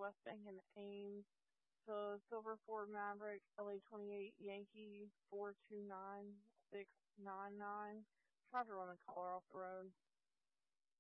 West Bank and Ames. So Silver Ford Maverick, LA28 Yankee 429699. Tried to run a caller off the road.